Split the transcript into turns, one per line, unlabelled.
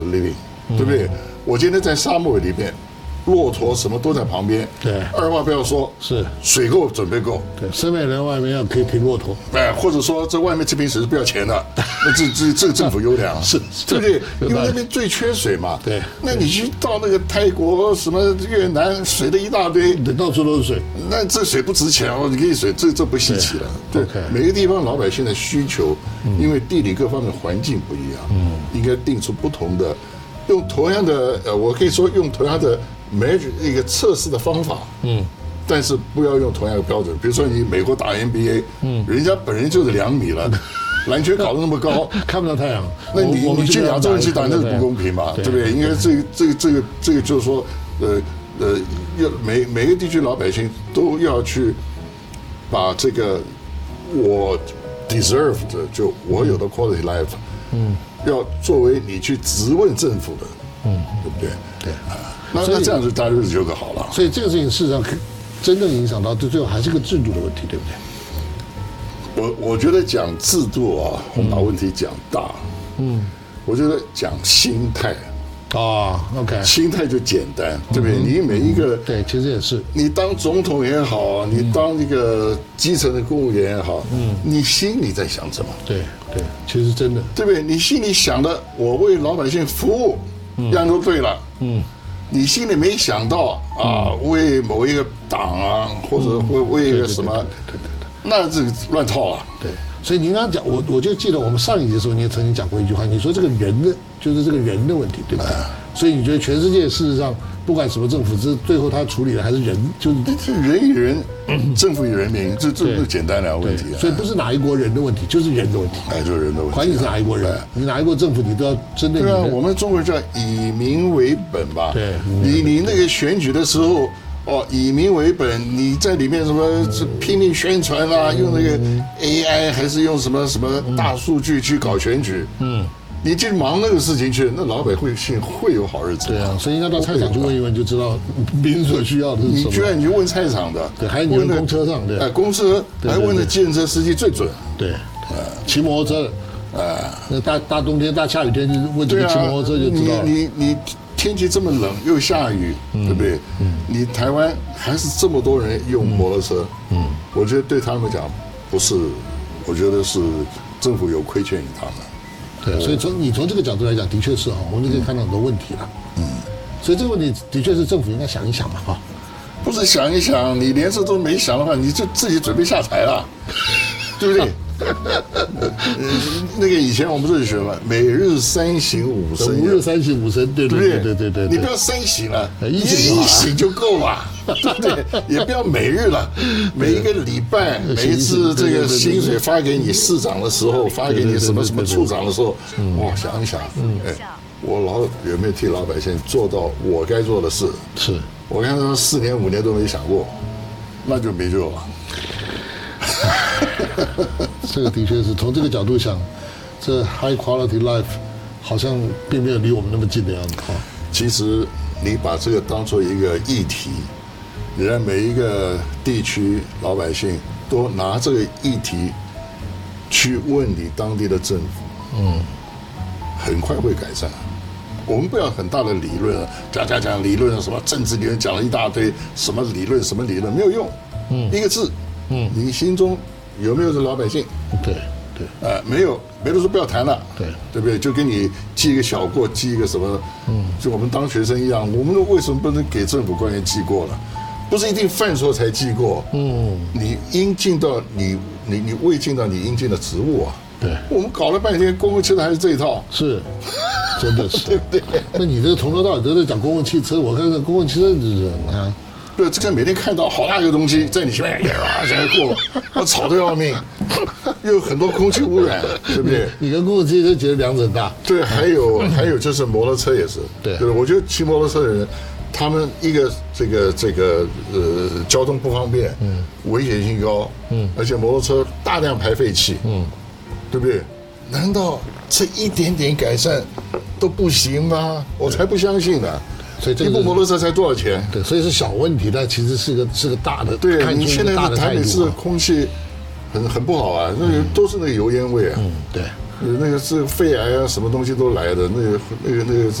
living，对不对？我今天在沙漠里面，骆驼什么都在旁边，
对，
二话不要说，
是
水够准备够，
对，森美人外面可以停骆驼，
或者说这外面这瓶水是不要钱的，那这个政府优良，
是，
对不对？因为那边最缺水嘛，
对，
那你去到那个泰国什么越南，水的一大堆，
到处都是水，
那这水不值钱哦，你给水，这不稀奇了，对，每个地方老百姓的需求，因为地理各方面环境不一样，应该定出不同的。用同样的我可以说用同样的一个测试的方法，但是不要用同样的标准。比如说你美国打 NBA，人家本人就是2米了，篮球搞得那么高，
看不到太阳，
那你进亚洲人去打那是不公平嘛，对不对？应该这个就是说，要每个地区老百姓都要去把这个我 deserve 的，就我有的 quality life，要作为你去质问政府的，对不对？
对
那这样子大家日子就更好了。
所以这个事情事实上真正影响到最后还是个制度的问题，对不
对？我觉得讲制度啊，我们把问题讲大。我觉得讲心态。
OK，
心态就简单，对不对？你每一个
对，其实也是，
你当总统也好，你当一个基层的公务员也好，你心里在想什么？
对，其实真的，
对不对？你心里想的，我为老百姓服务，样都对了。你心里没想到啊，为某一个党啊，或者为一个什么，那这个乱套了。
对。所以您刚刚讲，我就记得我们上一集的时候，你也曾经讲过一句话，你说这个人的就是这个人的问题，对吧？所以你觉得全世界事实上不管什么政府，最后他处理的还是人，就是
人与人，政府与人民，这简单的问题。
所以不是哪一国人的问题，就是人的问题。
就是人的问题。
管你是哪一国人，你哪一国政府，你都要针对你的。
对啊，我们中国人叫以民为本吧。
对，
你那个选举的时候。以民为本，你在里面什么拼命宣传啦，用那个 AI 还是用什么大数据去搞选举？你去忙那个事情去，那老百姓会有好日子。
对啊，所以应该到菜场去问一问，就知道民所需要的是什么。
你居然你就问菜场的，
对，还有你问公车上，对，
公车还问的计程车司机最准。
对，骑摩托车，那大冬天、大下雨天，就问这个骑摩托车就知道了。
你天气这么冷又下雨，对不对？你台湾还是这么多人用摩托车，我觉得对他们讲不是，我觉得是政府有亏欠于他们。
对，所以你从这个角度来讲，的确是我们就可以看到很多问题了。所以这个问题的确是政府应该想一想嘛，
不是想一想，你连这都没想的话，你就自己准备下台了，对不对？那个以前我们这里学嘛，每日3省吾身
，5日3省吾身，对，
你不要3省了，一省就够了，对不对？也不要每日了，每一个礼拜，每一次这个薪水发给你市长的时候，发给你什么处长的时候，想一想，我有没有替老百姓做到我该做的事？
是
我看他4年5年都没想过，那就没救了。
这个的确是从这个角度想，这 high quality life 好像并没有离我们那么近的样子。
其实你把这个当做一个议题，你让每一个地区老百姓都拿这个议题去问你当地的政府，很快会改善。我们不要很大的理论，讲理论，什么政治理论讲了一大堆，什么理论没有用，一个字，你心中有没有这老百姓？
对，
没有，没得说不要谈了，对不对？就给你记一个小过，记一个什么，就我们当学生一样，我们为什么不能给政府官员记过呢？不是一定犯错才记过，你应尽到你未尽到你应尽的职务啊。
对，
我们搞了半天公共汽车还是这一套，
是，真的是，
对不对？
那你这个从头到尾都在讲公共汽车，我看看公共汽车人啊。
对，这个每天看到好大一个东西在你前面在过，我吵得要命，又有很多空气污染，对不对？
你跟公共汽车觉得两者很大。
对，还有就是摩托车也是，对，我觉得骑摩托车的人，他们一个这个交通不方便，危险性高，而且摩托车大量排废气，对不对？难道这一点点改善都不行吗？我才不相信呢。所以一部摩托车才多少钱？
对，所以是小问题，但其实是个大的。
对，你现在的台北市的空气很不好啊，那都是那个油烟味啊。
对，
那个是肺癌啊，什么东西都来的，那个